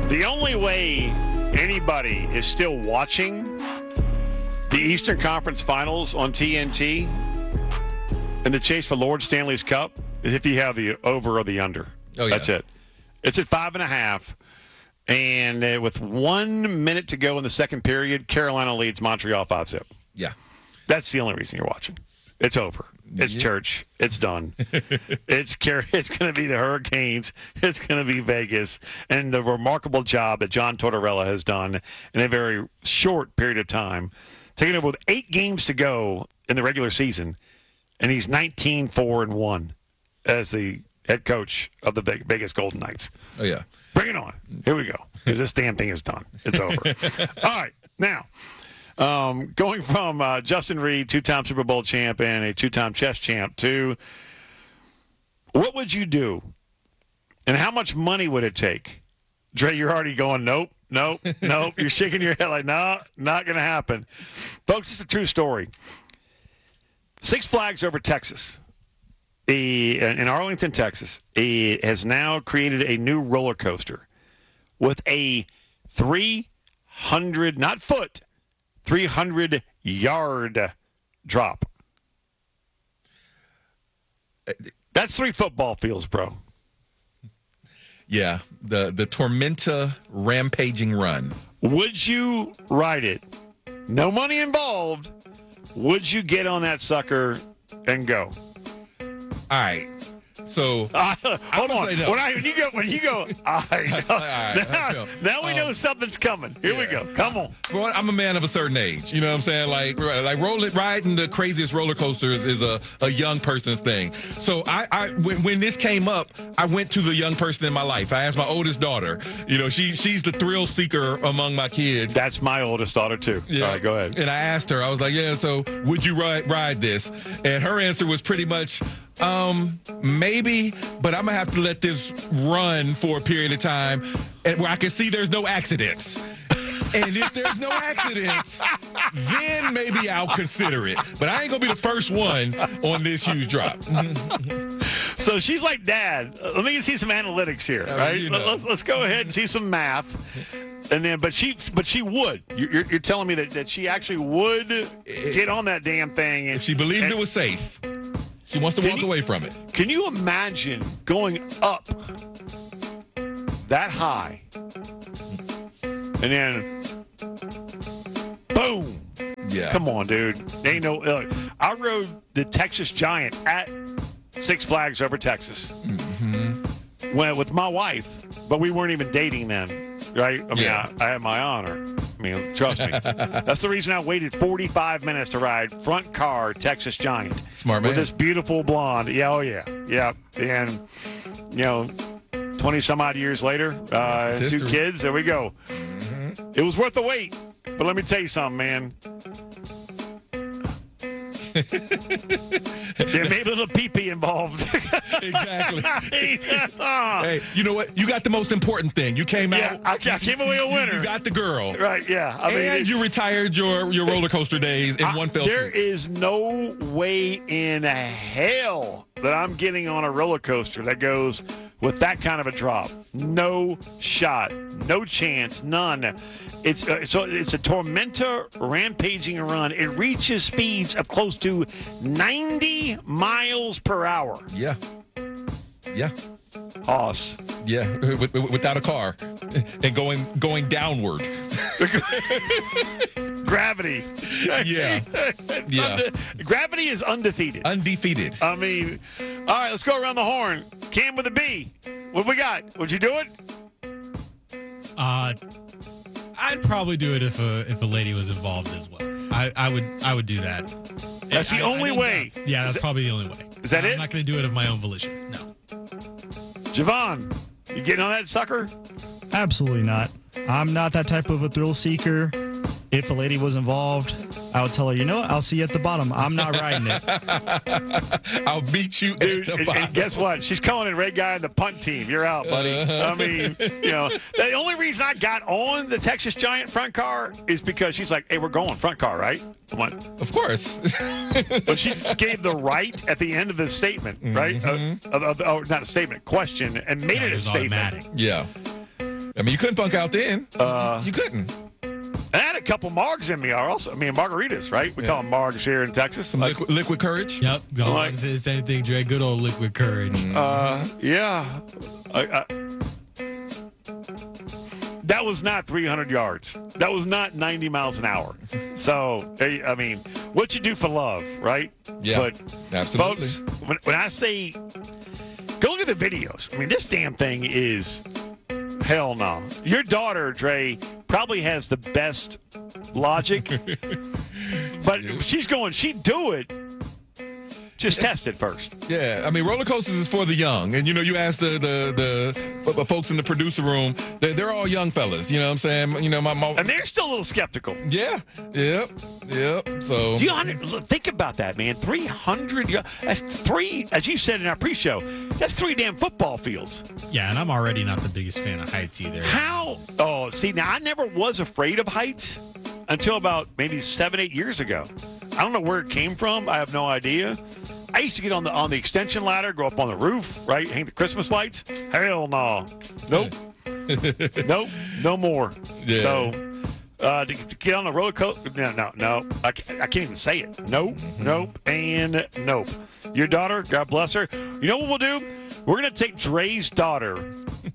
The only way anybody is still watching the Eastern Conference Finals on TNT and the chase for Lord Stanley's Cup is if you have the over or the under. Oh, yeah. That's it. It's at 5.5. And with 1 minute to go in the second period, Carolina leads Montreal 5-0. Yeah. That's the only reason you're watching. It's over. It's church. It's done. It's going to be the Hurricanes. It's going to be Vegas. And the remarkable job that John Tortorella has done in a very short period of time, taking over with 8 games to go in the regular season, and he's 19-4-1 as the head coach of the Vegas Golden Knights. Oh, yeah. Bring it on. Here we go. Because this damn thing is done. It's over. All right. Now, going from Justin Reed, 2-time Super Bowl champ and a 2-time chess champ, to what would you do and how much money would it take? Dre, you're already going, nope. You're shaking your head like, no, not going to happen. Folks, it's a true story. Six Flags Over Texas, in Arlington, Texas, has now created a new roller coaster with a 300-yard drop. That's 3 football fields, bro. Yeah, the Tormenta rampaging run. Would you ride it? No money involved. Would you get on that sucker and go? All right. So hold on. No. When you go, all right. Now we know something's coming. Here we go. Come on. I'm a man of a certain age. You know what I'm saying? Like riding the craziest roller coasters is a young person's thing. So when this came up, I went to the young person in my life. I asked my oldest daughter. You know, she's the thrill seeker among my kids. That's my oldest daughter too. Yeah. All right, go ahead. And I asked her. I was like, yeah. So would you ride this? And her answer was pretty much, maybe, but I'm gonna have to let this run for a period of time and where I can see there's no accidents. And if there's no accidents, then maybe I'll consider it. But I ain't gonna be the first one on this huge drop. So she's like, Dad, let me see some analytics here, right? You know. Let's go ahead and see some math. And then, but she would. You're telling me that she actually would get on that damn thing. If she believes it was safe. She wants to walk away from it. Can you imagine going up that high and then boom? Yeah. Come on, dude. Ain't no. I rode the Texas Giant at Six Flags Over Texas with my wife, but we weren't even dating then, right? I mean, I had my honor. I mean, trust me. That's the reason I waited 45 minutes to ride front car Texas Giant. Smart man. With this beautiful blonde. Yeah, oh yeah. Yeah. And, 20 some odd years later, 2 kids, there we go. It was worth the wait. But let me tell you something, man. There may be a little pee-pee involved. Exactly. Hey, you know what? You got the most important thing. You came out. I came away a winner. You got the girl. Right, yeah. And you retired your roller coaster days in one fell swoop. There is no way in hell that I'm getting on a roller coaster that goes with that kind of a drop. No shot. No chance. None. It's a Tormenta rampaging run. It reaches speeds of close to 90 miles per hour. Yeah. Hoss. Yeah, without a car and going downward. Gravity. Yeah. Gravity is undefeated. Undefeated. I mean, all right, let's go around the horn. Cam with a B. What we got? Would you do it? I'd probably do it if a lady was involved as well. I would do that. That's the only way. Yeah, that's probably the only way. Is that it? I'm not going to do it of my own volition. No. Javon, you getting on that sucker? Absolutely not. I'm not that type of a thrill seeker. If a lady was involved, I would tell her, you know what? I'll see you at the bottom. I'm not riding it. I'll beat you Dude, at the bottom. and guess what? She's calling it red guy on the punt team. You're out, buddy. I mean, the only reason I got on the Texas Giant front car is because she's like, hey, we're going front car, right? I'm like, of course. but she gave the right at the end of the statement, right? Not a statement, question, and made it a statement. Automatic. Yeah. I mean, you couldn't bunk out then. You couldn't. I had a couple margs in me also. I mean, margaritas, right? We call them margs here in Texas. Some liquid courage. Yep. Don't Like- say the same thing, Dre. Good old liquid courage. Yeah. That was not 300 yards. That was not 90 miles an hour. So, I mean, what you do for love, right? Yeah, But, absolutely. folks, when I say go look at the videos, I mean, this damn thing is hell no. Your daughter, Dre, probably has the best logic. But she'd do it. Just test it first. Yeah, I mean, roller coasters is for the young, and you ask the folks in the producer room, they're all young fellas. You know what I'm saying? You know, my mom. And they're still a little skeptical. Yeah, yep. So 300, think about that, man. 300 yards. That's three, as you said in our pre-show, that's 3 damn football fields. Yeah, and I'm already not the biggest fan of heights either. How? Oh, see, now I never was afraid of heights until about maybe 7-8 years ago. I don't know where it came from. I have no idea. I used to get on the extension ladder, go up on the roof, right, hang the Christmas lights. Hell no. Nope. Nope. No more. Yeah. So to get on the roller coaster, no. I can't even say it. Nope. Nope. And nope. Your daughter, God bless her. You know what we'll do? We're going to take Dre's daughter,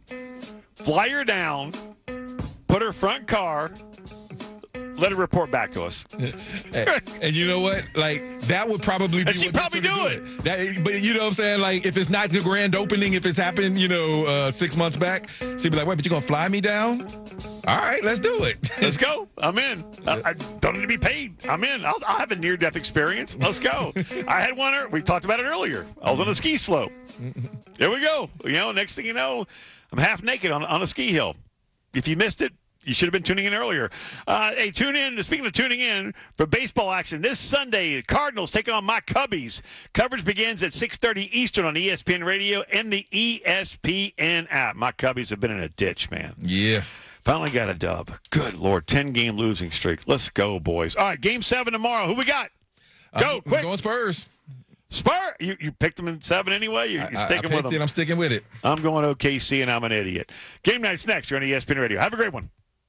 fly her down, put her front car, let her report back to us. and you know what? Like, that would probably be And she'd what probably gets her to do it. But you know what I'm saying? Like, if it's not the grand opening, if it's happened, 6 months back, she'd be like, wait, but you going to fly me down? All right, let's do it. Let's go. I'm in. I don't need to be paid. I'm in. I'll have a near-death experience. Let's go. I had one. We talked about it earlier. I was on a ski slope. There we go. Next thing you know, I'm half naked on a ski hill. If you missed it, you should have been tuning in earlier. Hey, tune in. Speaking of tuning in, for baseball action this Sunday, the Cardinals take on my Cubbies. Coverage begins at 6:30 Eastern on ESPN Radio and the ESPN app. My Cubbies have been in a ditch, man. Yeah. Finally got a dub. Good Lord. 10-game losing streak. Let's go, boys. All right, Game 7 tomorrow. Who we got? Go, quick. I'm going Spurs. Spur. You picked them in 7 anyway? You're sticking with them? I'm sticking with it. I'm going OKC, and I'm an idiot. Game night's next. You're on ESPN Radio. Have a great one.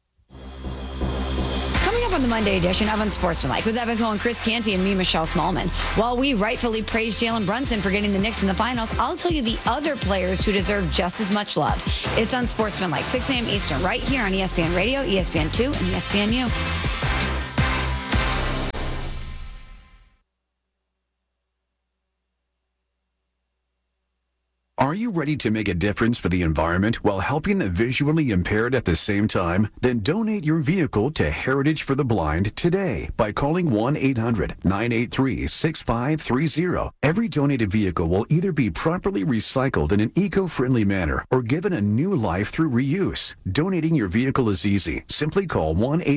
Coming up on the Monday edition of Unsportsmanlike with Evan Cole and Chris Canty and me, Michelle Smallman. While we rightfully praise Jalen Brunson for getting the Knicks in the finals, I'll tell you the other players who deserve just as much love. It's Unsportsmanlike, 6 a.m. Eastern, right here on ESPN Radio, ESPN2, and ESPNU. Are you ready to make a difference for the environment while helping the visually impaired at the same time? Then donate your vehicle to Heritage for the Blind today by calling 1-800-983-6530. Every donated vehicle will either be properly recycled in an eco-friendly manner or given a new life through reuse. Donating your vehicle is easy. Simply call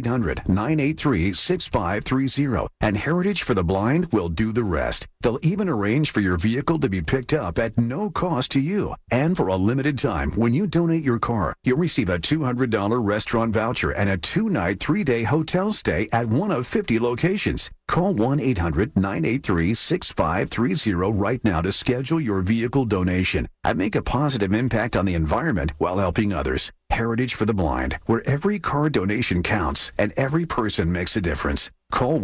1-800-983-6530 and Heritage for the Blind will do the rest. They'll even arrange for your vehicle to be picked up at no cost to you. And for a limited time, when you donate your car, you'll receive a $200 restaurant voucher and a 2-night, 3-day hotel stay at one of 50 locations. Call 1-800-983-6530 right now to schedule your vehicle donation and make a positive impact on the environment while helping others. Heritage for the Blind, where every car donation counts and every person makes a difference. Call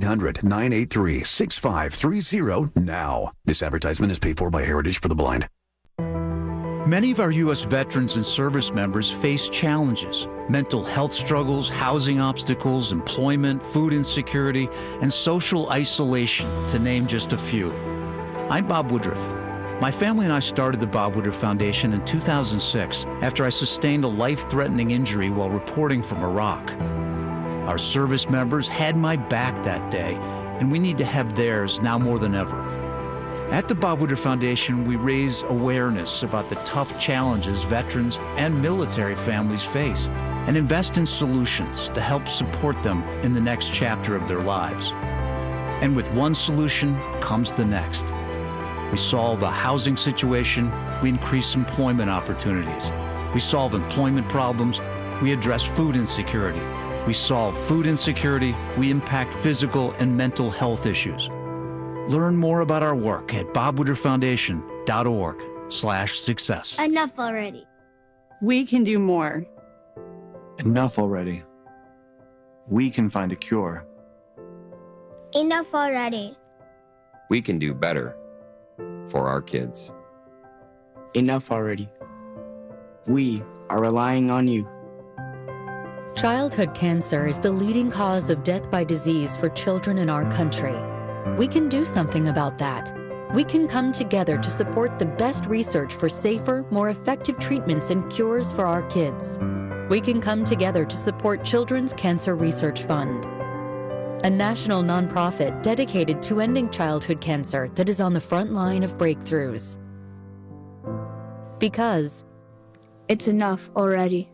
1-800-983-6530 now. This advertisement is paid for by Heritage for the Blind. Many of our U.S. veterans and service members face challenges: mental health struggles, housing obstacles, employment, food insecurity, and social isolation, to name just a few. I'm Bob Woodruff. My family and I started the Bob Woodruff Foundation in 2006 after I sustained a life-threatening injury while reporting from Iraq. Our service members had my back that day, and we need to have theirs now more than ever. At the Bob Woodruff Foundation, we raise awareness about the tough challenges veterans and military families face and invest in solutions to help support them in the next chapter of their lives. And with one solution comes the next. We solve a housing situation, we increase employment opportunities. We solve employment problems, we address food insecurity. We solve food insecurity, we impact physical and mental health issues. Learn more about our work at bobwoodrufffoundation.org/success. Enough already. We can do more. Enough already. We can find a cure. Enough already. We can do better for our kids. Enough already. We are relying on you. Childhood cancer is the leading cause of death by disease for children in our country. We can do something about that. We can come together to support the best research for safer, more effective treatments and cures for our kids. We can come together to support Children's Cancer Research Fund, a national nonprofit dedicated to ending childhood cancer that is on the front line of breakthroughs. Because it's enough already.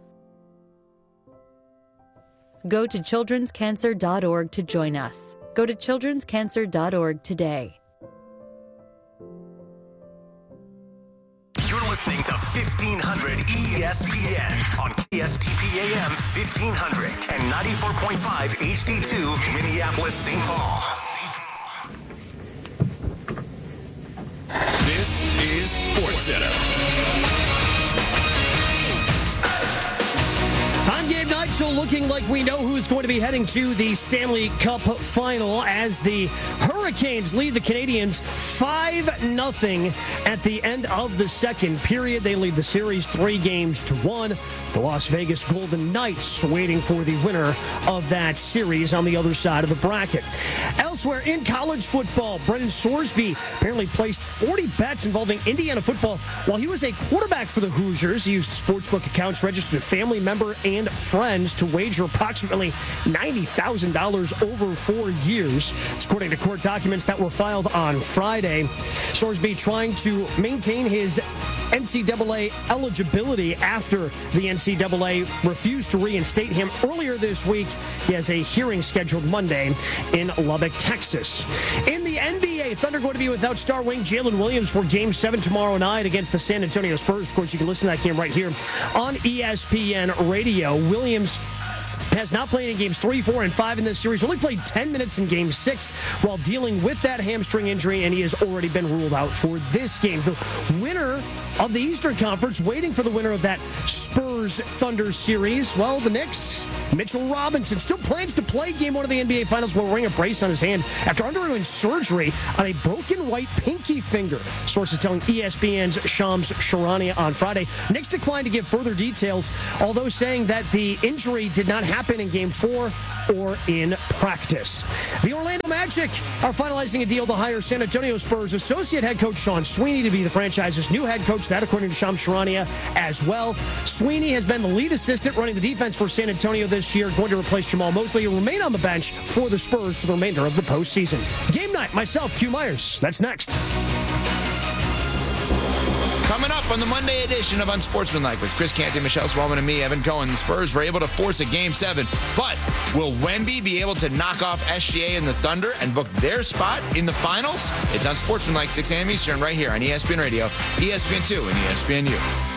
Go to childrenscancer.org to join us. Go to childrenscancer.org today. You're listening to 1500 ESPN on KSTP-AM 1500 and 94.5 HD2 Minneapolis, St. Paul. This is SportsCenter. On game night, so looking like we know who's going to be heading to the Stanley Cup final as the Hurricanes lead the Canadiens 5-0 at the end of the second period. They lead the series 3-1. The Las Vegas Golden Knights waiting for the winner of that series on the other side of the bracket. Elsewhere in college football, Brendan Sorsby apparently placed 40 bets involving Indiana football while he was a quarterback for the Hoosiers. He used sportsbook accounts registered to family member and friends to wager approximately $90,000 over 4 years. It's according to court documents that were filed on Friday. Sorsby trying to maintain his NCAA eligibility after the NCAA refused to reinstate him earlier this week. He has a hearing scheduled Monday in Lubbock, Texas. In the NBA, Thunder going to be without star wing Jalen Williams for Game 7 tomorrow night against the San Antonio Spurs. Of course, you can listen to that game right here on ESPN Radio. Williams has not played in games 3, 4, and 5 in this series. Only played 10 minutes in game 6 while dealing with that hamstring injury, and he has already been ruled out for this game. The winner of the Eastern Conference waiting for the winner of that Spurs-Thunder series. Well, the Knicks, Mitchell Robinson, still plans to play Game 1 of the NBA Finals while wearing a brace on his hand after undergoing surgery on a broken right pinky finger. Sources telling ESPN's Shams Charania on Friday. Knicks declined to give further details, although saying that the injury did not happen in Game 4 or in practice. The Orlando Magic are finalizing a deal to hire San Antonio Spurs associate head coach Sean Sweeney to be the franchise's new head coach. That, according to Shams Charania, as well. Sweeney has been the lead assistant running the defense for San Antonio this year, going to replace Jamal Mosley and remain on the bench for the Spurs for the remainder of the postseason. Game night, myself, Q Myers. That's next. Coming up on the Monday edition of Unsportsmanlike with Chris Canty, Michelle Swellman, and me, Evan Cohen. The Spurs were able to force a Game 7, but will Wemby be able to knock off SGA and the Thunder and book their spot in the finals? It's Unsportsmanlike, 6 a.m. Eastern, right here on ESPN Radio, ESPN2, and ESPNU.